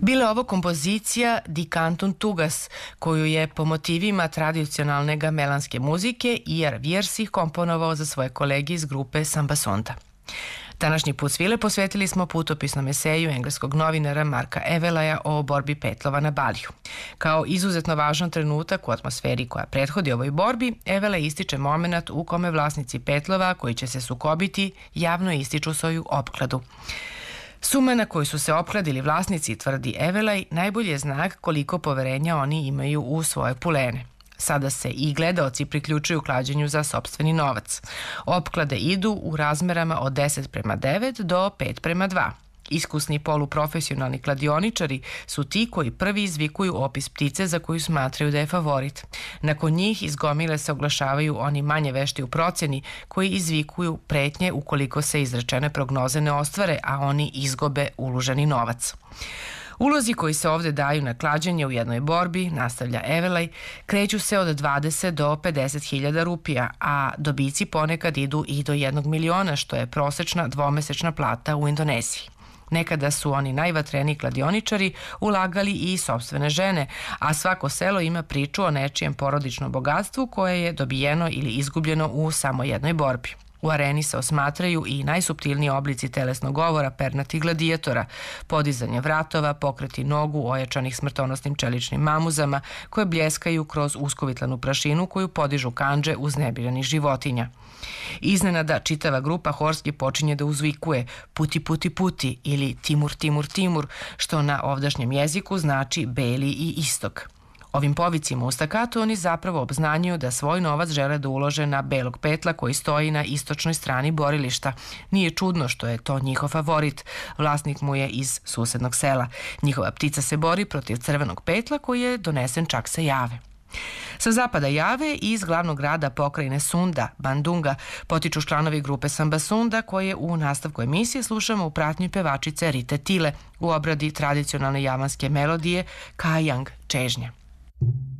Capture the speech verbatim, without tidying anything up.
Bila je ovo kompozicija Di Cantun Tugas, koju je po motivima tradicionalne gamelanske muzike Ijar Vjersih komponovao za svoje kolege iz grupe Samba Sonda. Današnji put svile posvetili smo putopisnom eseju engleskog novinara Marka Evelaja o borbi Petlova na Baliju. Kao izuzetno važan trenutak u atmosferi koja prethodi ovoj borbi, Evelaj ističe moment u kome vlasnici Petlova, koji će se sukobiti, javno ističu svoju opkladu. Suma na koju su se opkladili vlasnici, tvrdi Evelaj, najbolji je znak koliko poverenja oni imaju u svoje pulene. Sada se i gledaoci priključuju klađenju za sopstveni novac. Opklade idu u razmerama od deset prema devet do pet prema dva. Iskusni poluprofesionalni kladioničari su ti koji prvi izvikuju opis ptice za koju smatraju da je favorit. Nakon njih iz gomile se oglašavaju oni manje vešti u procjeni koji izvikuju pretnje ukoliko se izrečene prognoze ne ostvare, a oni izgobe uloženi novac. Ulozi koji se ovde daju na klađenje u jednoj borbi, nastavlja Evelaj, kreću se od dvadeset do pedeset hiljada rupija, a dobici ponekad idu i do jednog miliona, što je prosečna dvomesečna plata u Indoneziji. Nekada su oni najvatreniji kladioničari ulagali i sopstvene žene, a svako selo ima priču o nečijem porodičnom bogatstvu koje je dobijeno ili izgubljeno u samo jednoj borbi. U areni se osmatraju i najsuptilniji oblici telesnog govora pernatih gladijatora, podizanje vratova, pokreti nogu ojačanih smrtonosnim čeličnim mamuzama koje bljeskaju kroz uskovitlanu prašinu koju podižu kandže uznebiranih životinja. Iznenada čitava grupa horski počinje da uzvikuje puti puti puti ili timur timur timur, što na ovdašnjem jeziku znači beli i istok. Ovim povicima u stakatu oni zapravo obznanjuju da svoj novac žele da ulože na belog petla koji stoji na istočnoj strani borilišta. Nije čudno što je to njihov favorit. Vlasnik mu je iz susednog sela. Njihova ptica se bori protiv crvenog petla koji je donesen čak sa Jave. Sa zapada Jave i iz glavnog grada pokrajine Sunda, Bandunga, potiču članovi grupe Samba Sunda koje u nastavku emisije slušamo u pratnji pevačice Rite Tile u obradi tradicionalne javanske melodije Kajang čežnja.